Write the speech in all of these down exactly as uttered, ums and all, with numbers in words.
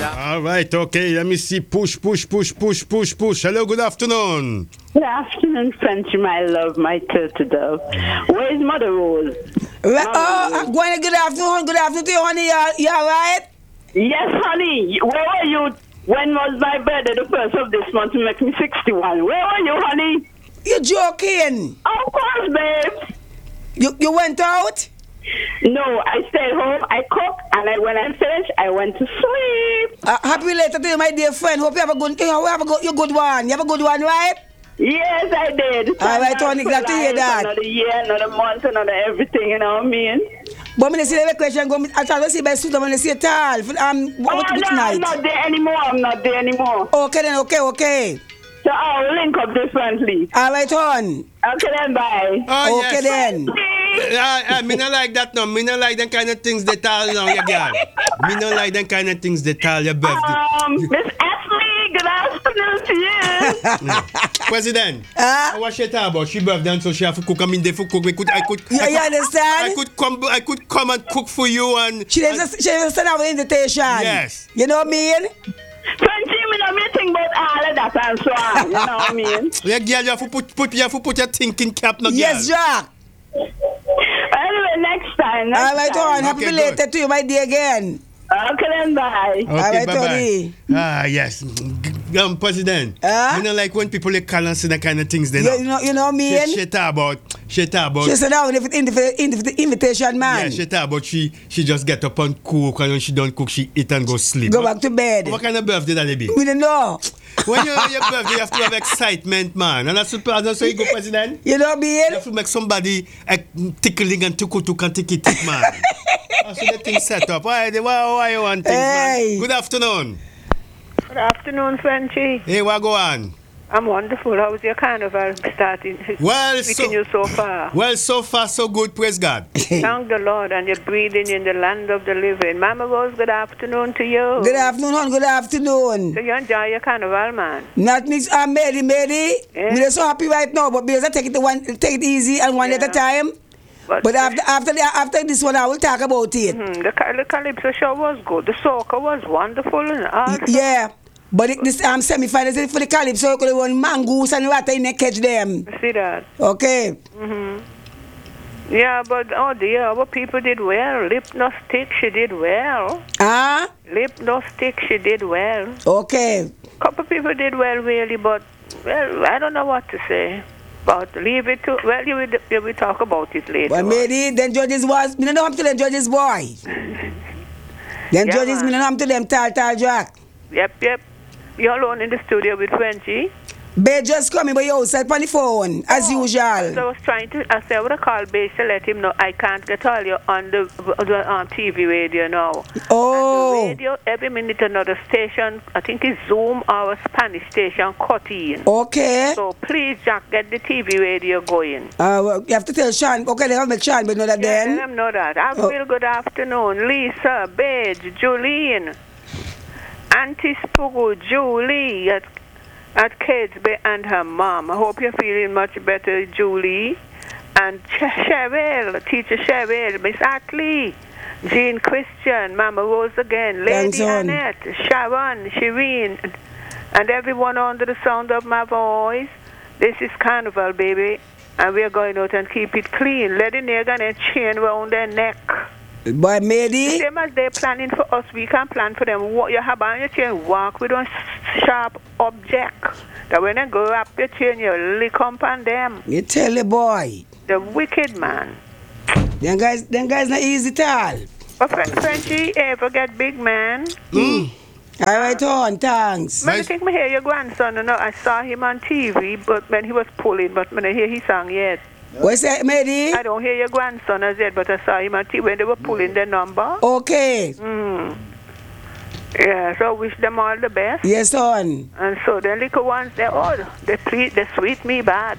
All right, okay. Let me see. Push, push, push, push, push, push. Hello, good afternoon. Good afternoon, Frenchy, my love, my turtle dove. Where's Mother Rose? Well, uh, Gwen, good afternoon. Good afternoon to you, honey. You all, you all right? Yes, honey. Where were you? When was my birthday, the first of this month, to make me sixty-one? Where were you, honey? You joking? Of course, babe. You you went out? No, I stayed home, I cooked, and I, when I finished, I went to sleep. Uh, happy later to you, my dear friend. Hope you have a good, you have a good, you good one. You have a good one, right? Yes, I did. All right, Tony, glad to hear that. Another year, another month, another everything, you know what I mean? But when I see the question, go, I try to see by suit, when I see it all. Um, what, oh, what no, tonight? I'm not there anymore. I'm not there anymore. Okay, then, okay, okay. So I'll link up differently. All right, hon. Okay, then, bye. Oh, okay, yes. then. I, I me not like that no. Me not like them kind of things they tell now, you girl. Me not like them kind of things they tell your birthday. Um, Miss Ashley, good afternoon to you. Yeah. President, uh, what she talk about? She birthday, so she have to cook. I mean, they for cook. We could, I could. Yeah, I you could, understand? I could come. I could come and cook for you and. She and, doesn't. She doesn't send out an invitation. Yes. You know what I mean? Frenchy, me know me think about all of that and so on. You know what I mean? Yeah, girl, you have to put, put, you have to put your thinking cap, no, girl. Yes, Jack. Anyway, next time. Next All right, time. on. Happy Okay, belated good. to you, my dear, again. Okay, then, bye. Okay, All right, bye-bye. Tony. Ah, yes. Um, President, Huh? you know, like when people like call and say that kind of things, they You, know. you know, you know what I mean? She, she talk about, she talk about. She said, "Now, invitation, man. Yeah, she talk about she, she just get up and cook, and when she don't cook, she eat and go sleep. Go what, back to bed." What kind of birthday that be? We don't know. When you're on your birthday, you have to have excitement, man. And that's, that's how you go, President. You know what I mean? You have to make somebody uh, tickling and tickle to can tick it, man. That's the thing set up. Why, why, why you want things, Hey. man? Good afternoon. Good afternoon, Frenchy. Hey, what go on? I'm wonderful. How's your carnival starting? Well, Treating so, you so far. well, so far, so good, praise God. Thank the Lord, and you're breathing in the land of the living. Mama Rose, good afternoon to you. Good afternoon, hon. Good afternoon. So you enjoy your carnival, man? Not me, I'm Mary, Mary. Yeah. We're so happy right now, but because I take it one, take it easy and one Yeah. at a time. But, But after after the, after this one, I will talk about it. Mhm, the, Cal- the Calypso show was good. The soca was wonderful. And all. Yeah. But it, this um, semi-finals for the Calypso, you could have won mongoose and water in the catch them. See that? Okay. Mm-hmm. Yeah, but oh dear, our people did well. Lipnostic, she did well. Ah? Lipnostic, she did well. Okay. Couple people did well, really, but well, I don't know what to say. But leave it to well, you will, you will talk about it later. Well, maybe then judges was, me don't know how to them judges boy. Then Yeah, judges, man. me don't know how to them tall, tall Jack. Yep, yep. You're alone in the studio with Frenchy. Bay just coming, but you outside on the phone, as So usual. I was trying to, I said, I would have called Bass to let him know I can't get all you on the, the on T V radio now. Oh. And the radio, every minute another station, I think it's Zoom or a Spanish station, cut in. Okay. So please, Jack, get the T V radio going. Uh, well, you have to tell Sean. Okay, they have to make Sean, but know that Yeah, then. let them know that. I Oh. feel good afternoon. Lisa, Badge, Julene, Auntie Spoogle, Julie at, at Cadesby and her mom. I hope you're feeling much better, Julie. And Ch- Cheryl, Teacher Cheryl, Miss Atlee, Jean Christian, Mama Rose again, Lady Thanks, hon. Annette, Sharon, Shireen, and everyone under the sound of my voice. This is Carnival, baby. And we're going out and keep it clean. Let the nigga and chain around their neck. Boy, Mady. Same as they're planning for us, we can plan for them. What you have on your chain, walk with a sharp object. That when they go up your chain, you lick up on them. You tell the boy. The wicked man. Them guys, them guys not easy at all. But Fren- Frenchy ever get big man? Mm. All right, on, thanks. When I Nice. think me hear your grandson, you know, I saw him on T V, but when he was pulling, but when I hear his song yet. What's that, Mady? I don't hear your grandson as yet, but I saw him on T V when they were pulling the number. Okay. Mm. Yeah, so I wish them all the best. Yes, on. And so the little ones, they oh, they treat, they sweet me bad.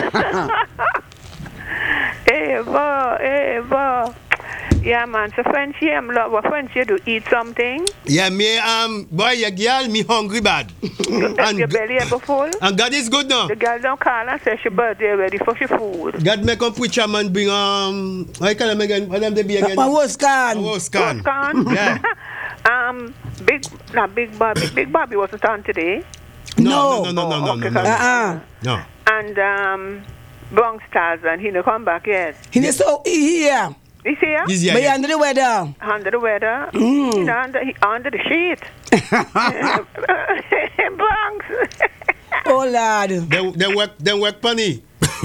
Eva, Eva. Yeah, man. So Frenchy, I'm love. What Frenchy do? Eat something? Yeah, me, um, boy, your girl, me hungry bad. Is your belly ever full? And God is good now. The girl don't call and say she birthday ready for she food. God make a preacher man bring, um, I call him again, what them they be again? My was can. A roast can. Roast can? Yeah. Um, Big, not Big Bobby. Big Bobby wasn't on today. No, no, no, no, no, no, Okay, no, no. Uh-uh. No. And um, Bronx Stars, and he no come back yet. He is so he here. You see ya? He's here. But he yeah. under the weather. Under the weather. Mm. You know, under, he, under the sheet. Bronx. Oh Lord. They, they work, they work funny.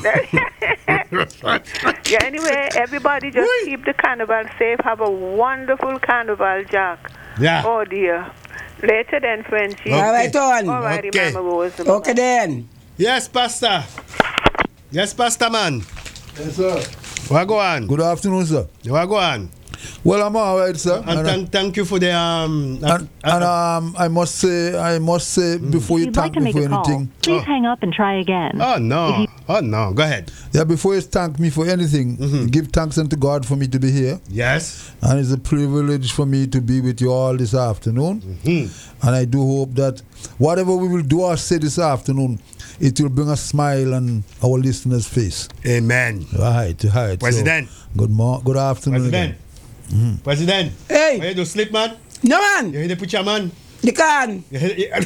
Yeah, anyway, everybody just Whee! keep the carnival safe. Have a wonderful carnival, Jack. Yeah. Oh, dear. Later then, Frenchie. Okay. All right on. All righty, Okay. Mama Rose. Okay then. Yes, Pastor. Yes, Pastor man. Yes, sir. What go on? Good afternoon, sir. What go on? Well, I'm all right, sir. And And, thank, thank you for the um. and, and um, I must say, I must say, before you If you'd like thank to me make for a call, anything, please Oh. hang up and try again. oh no, oh no. Go ahead. yeah, before you thank me for anything, give thanks unto God for me to be here. Yes. And it's a privilege for me to be with you all this afternoon. Mm-hmm. And I do hope that whatever we will do or say this afternoon, it will bring a smile on our listeners' face. Amen. Right, right. President. So, good morning, good afternoon. President. Again. President. Hey. Why you do sleep, man? No man. You hear the picture, man? The can. You hear the...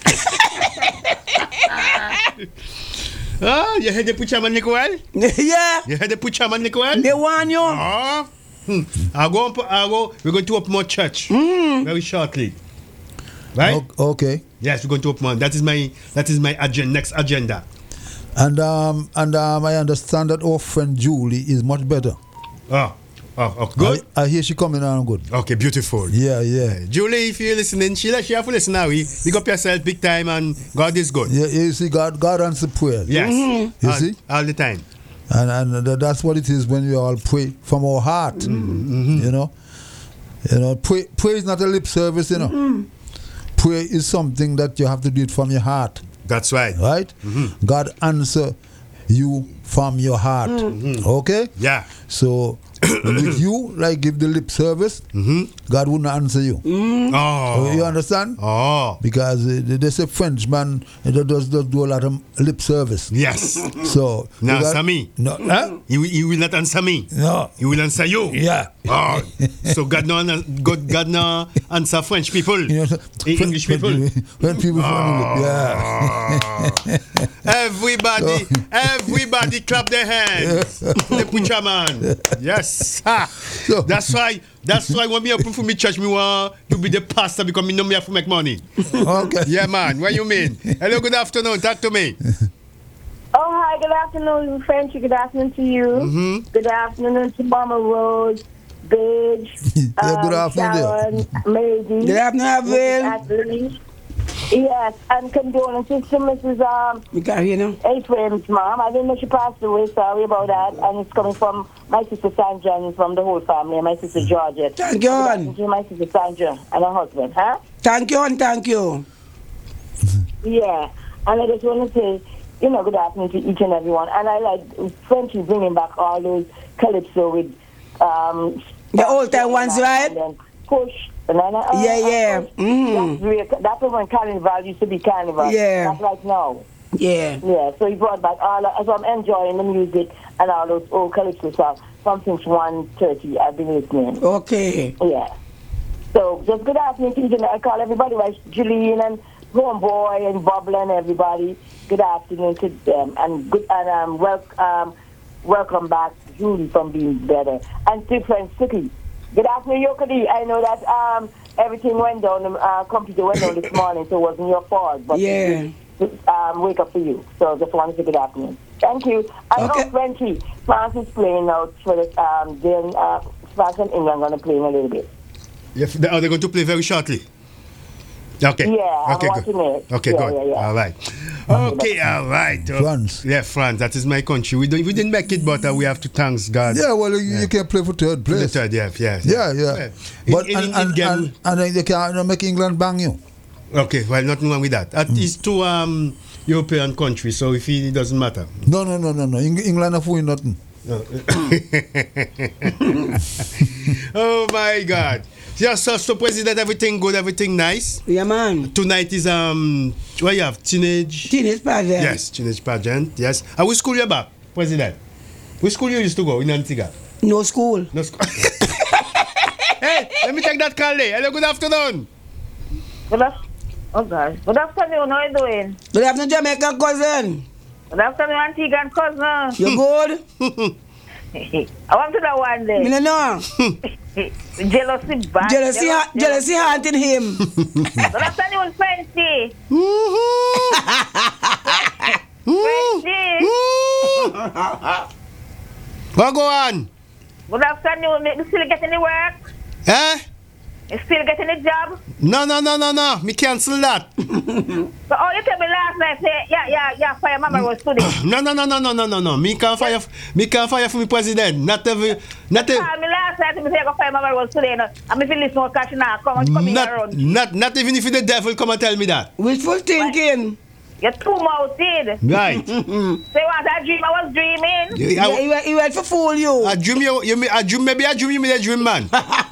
Ah, you hear the picture, man, Nicole? Yeah. You hear the picture, man, Nicole? They want you. Ah. Hmm. I'll go, and put- I'll go. We're going to open more church very shortly. Right? O- Okay. Yes, we're going to open one. That is my that is my agenda, next agenda. And um and um I understand that our friend Julie is much better. Oh, oh, oh good. I, I hear she coming on good. Okay, beautiful. Yeah, yeah. Julie, if you're listening, Sheila, she have to listen now. We Big up yourself big time, and God is good. Yeah, you see, God, God answers prayers. Yes. You all, see? all the time. And and tha- that's what it is when we all pray from our heart. You know, you know, pray, pray is not a lip service. You know, prayer is something that you have to do it from your heart. That's right. Right? God answer you from your heart. Okay. Yeah. So with you, like give the lip service, God will not answer you. Oh. You understand? Oh. Because uh, there's a Frenchman that does, does do a lot of lip service. Yes. So Now you got- answer me. No, huh? He, will- he will not answer me. No. He will answer you. Yeah. Oh. So God no an- God, God no answer French people. You know, Eh, English when, people. When people from lip, yeah. Oh. Everybody, So- everybody clap their hands. The preacher man. Yes. Ah. So- That's why that's why when me open for me church, me want to be the pastor because me know me have to make money. Okay. Yeah, man. What you mean? Hello, good afternoon. Talk to me. Oh, hi, good afternoon, Frenchy. Good afternoon to you. Mm-hmm. Good afternoon to Mama Rose, Bidge, Yeah, good um, afternoon there. Sharon, Maisie. Good afternoon, Will. Ashley. Yes, and condolences to Missus Um, We got here now. Ephraim's mom. I didn't know she passed away. Sorry about that. And it's coming from my sister Sandra and from the whole family and my sister Georgette. Thank you, Good hon. afternoon to my sister Sandra and her husband, huh? Thank you, and thank you. Yeah, and I just want to say, you know, good afternoon to each and everyone. And I like Frenchy bringing back all those calypso with um, The old time ones, and right? then push. Banana, uh, Yeah, yeah. uh, push. Mhm. That's, real, that's when carnival used to be carnival. Yeah. Not like now. Yeah. Yeah, so he brought back all. So I'm enjoying the music and all those old calypso songs from since one thirty. I've been listening. Okay. Yeah. So just good afternoon to you. I call everybody, right? Julian and Homeboy and Bubble and everybody. Good afternoon to them, and good and um, wel- um, welcome back, Julie from Being Better, and to French City. Good afternoon, Yokadi. I know that um, everything went down, the uh, computer went down this morning, so it wasn't your fault, but Yeah. um, wake up for you. So just wanted to say good afternoon. Thank you. And Okay. okay. Frenchy, France is playing out for the um, then uh, France and England going to play in a little bit. Yeah, they- are they going to play very shortly? Okay. Yeah, I'm okay, watching good. it. Okay, Yeah, good. yeah, yeah. All right. Okay, all right. Uh, France. Yeah, France. That is my country. We don't, we didn't make it, but uh, we have to thank God. Yeah, well, you, you can play for third The place. third, yeah, yeah. Yeah, yeah. In- But in- and, in- and, in- and, and then they can make England bang you. Okay, well, nothing wrong with that. At least two um, European countries, so if it, it doesn't matter. No, no, no, no, no. Eng- England have win nothing. Oh my God! Yes, so, so President, everything good, everything nice. Yeah, man. Tonight is um, what you have teenage. Teenage pageant. Yes, teenage pageant. Yes. And which school you back, President? Which school you used to go in Antigua? No school. No school. Hey, let me take that call there. Hello, good afternoon. Good af- oh gosh. Good afternoon, how you doing? Good afternoon, Jamaican cousin. Good afternoon, auntie and cousin. You good? I want to know one Me day. no know. Jealousy bad. Jealousy, ha- jealousy haunting him. Good afternoon, Frenchie. Frenchie. What go on? Good afternoon. You still getting the work? Eh? You still getting the job? No, no, no, no, no. Me cancel that. So, oh, you tell me last night, say, yeah, yeah, yeah, fire mama was today. No, no, no, no, no, no, no, no. Me can't fire. Me can't fire for me president. Not every. Not every. Call me last night, me say, I go fire mama was today. No. I'm if you listen to cash now, come and come in Not, around. not, not even if the devil come and tell me that. Wishful thinking. You're too mouthed. Right. Say what I dream, I was dreaming. You- He, I, he, went- he went for fool you. I dream you. You me. I dream. Maybe I dream you. Me a dream man.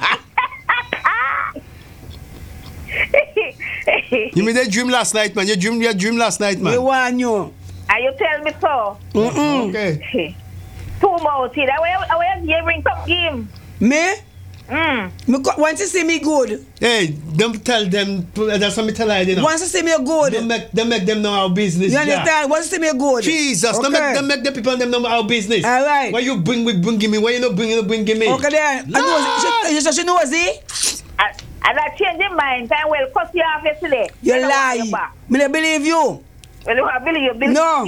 You me the dream last night, man. You dream. You dream last night, We man. want you. And you tell me so. Mm-mm. Okay. Too mouthed. I will, I will bring some game. Me? Mm. Me co- once you see me good. Hey, don't tell them. That's what me tell her. You know. Once you see me good. Don't make. Don't make them know our business. You yeah. understand? Once you see me good. Jesus, don't make them make the people them know our business. All right. Why you bring we bringing me? Why you not bringing bringing me? Okay then. I know, she, she, she knows it. And, and I change your mind. I will cut you off yesterday. You Then I want lie. you back. Me don't believe you. Well, you believe you believe. No.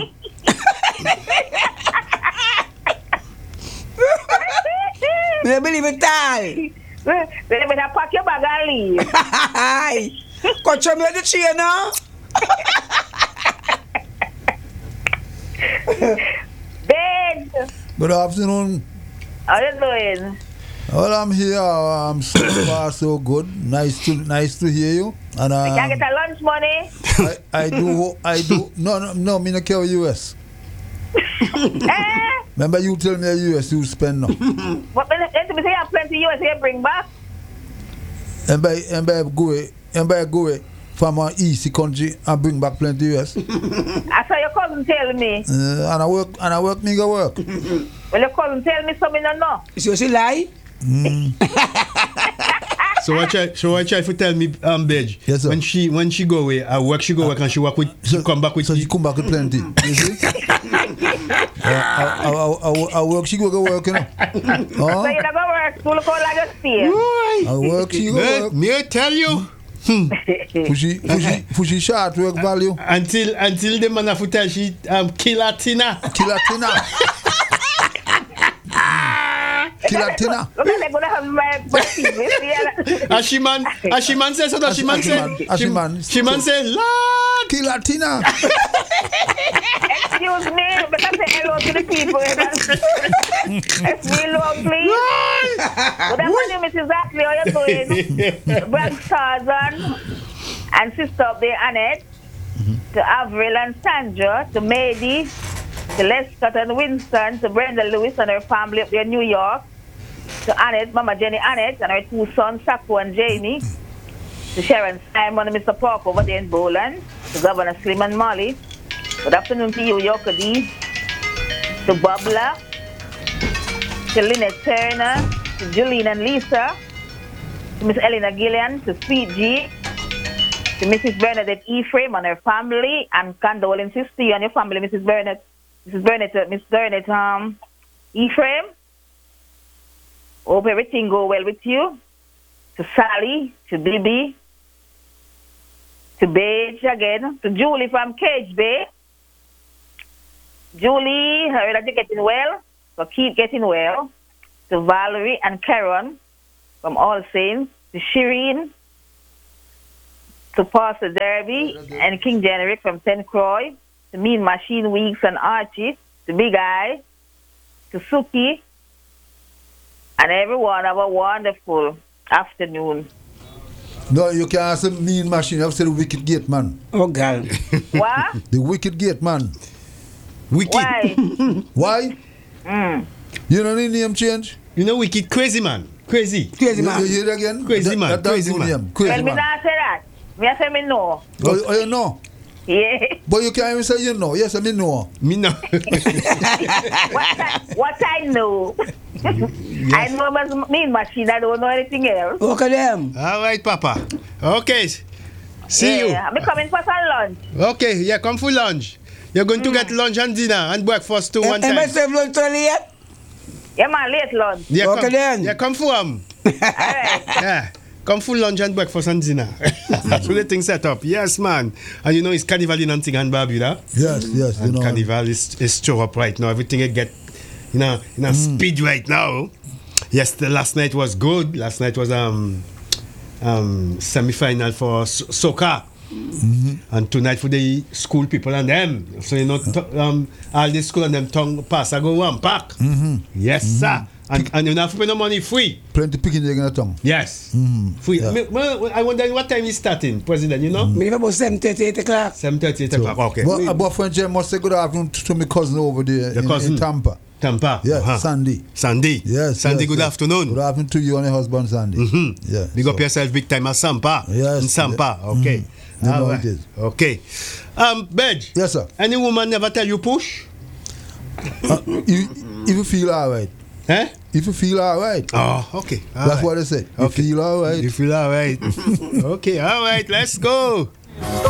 Me don't believe it all. Well, you better pack your bag and leave. Hi. Cut you me the chain now. Ben, Good afternoon. how you doing? Well, I'm here. I'm so far so good. Nice to nice to hear you. And You can um, get a lunch money. I, I do I do no no no. Me no care U S. Eh? Remember you tell me U S you spend now. But when when you say you have plenty U S, you bring back. And by and by go away and by go away from an easy country and bring back plenty U S. I saw your cousin tell me. Uh, and I work and I work me go work. Well, your cousin tell me something I don't know. So she lie? So I try. So I try to tell me, um, Bedge. Yes, sir. When she when she go away, I work. She go work and she work with. She come back with. So she come back with plenty. You see? uh, I, I, I, I, I work she go go work, you know. So Huh? you don't go work, so look out like a steer. I work she go Me, work. me I tell you. Fushi fushi fushi short work value. Until until the man have to tell she um kill her Tina. Killer Tina. Killer Tina. Look at that, gonna have my my T V. And she man, and she man says so that she man say. And she man- She man say, Lord. Killer Tina. Excuse me, but I say hello to the people. It's me, Lord, please. But that's my name is exactly how you're doing. Brother Tarzan and sister up there, Annette, to Avril and Sandra, to Mady, to Lescott and Winston, to Brenda Lewis and her family up there in New York, to Annette, Mama Jenny Annette, and her two sons, Saku and Jamie, to Sharon Simon and Mister Park over there in Boland, to Governor Slim and Molly. Good afternoon to you, Yokadi, to Babla, to Lynette Turner, to Julene and Lisa, to Miss Elena Gillian, to Sweet G, to Missus Bernadette Ephraim and her family, and condolences to you and your family, Missus Bernadette, Missus Bernadette, Miss Bernadette um, Ephraim. Hope everything go well with you. To Sally, to Bibi, to Beige again, to Julie from Cage Bay. Julie, heard that you're getting well, so keep getting well. To Valerie and Karen from All Saints, to Shireen, to Pastor Derby and King Generic from Saint Croix, to Mean Machine Weeks and Archie, to Big Eye, to Suki, and everyone have a wonderful afternoon. No, you can't say mean machine. You have to say the wicked gate man. Oh God. What? The wicked gate man. Wicked. Why? Why? Mm. You know the name change? You know wicked crazy man. Crazy. Crazy You, man. you hear it again? Crazy That- man, that- that's crazy the man. name. Crazy Well, me man. not say that. Me I say me no. Oh, oh, you know? Yeah. But you can't even say you know. Yes, I mean no. Me know. What I, what I know. I know about mean machine. I don't know anything else. Okay, them. All right, Papa. Okay. See you. Yeah, I'm coming for some lunch. Okay, yeah, come for lunch. You're going to get lunch and dinner and breakfast too one Am I time. serve lunch to yet? Yeah, man, late lunch. Yeah, Okay come, then. yeah, come for them. All right. Yeah. Come for lunch and breakfast and dinner. That's what the thing set up. Yes, man. And you know, it's carnival in Antigua and Barbuda. Yes, yes. You And know. carnival is, is stir up right now. Everything it get, you know, in a speed right now. Yes, the last night was good. Last night was um um semi-final for so- soccer. And tonight for the school people and them. So you know, t- um, all the school and them tongue pass I go one pack. Yes, sir. And, and you don't have to pay no money free. Plenty picking in the tongue. Yes. Free. Yeah. Me- me- I wonder what time is starting, President, you know? Me leave about seven thirty, eight o'clock. seven thirty, eight o'clock. Okay. But, but friend Jay must say good afternoon to, to my cousin over there Your in, cousin? in Tampa. Tampa. Yes, Uh-huh. Sandy. Sandy. Yes. Sandy, yes, good yes. afternoon. Good afternoon to you and your husband, Sandy. Mhm. Yeah. Big so- up yourself big time at Sampa. Yes, In Sampa. yeah. Okay. Mhm. You know Alright. it is. Okay. Um, Bedge. Yes, sir. Any woman never tell you push? Uh, if, if you feel all right. Eh? If you feel all right. Oh, okay. That's what they say. You Okay. feel all right. You feel all right. Okay, all right, let's go.